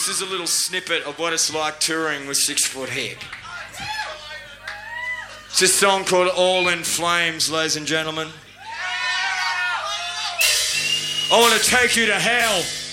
is a little snippet of what it's like touring with 6 Foot Heck. It's this song called All in Flames, ladies and gentlemen. I want to take you to hell.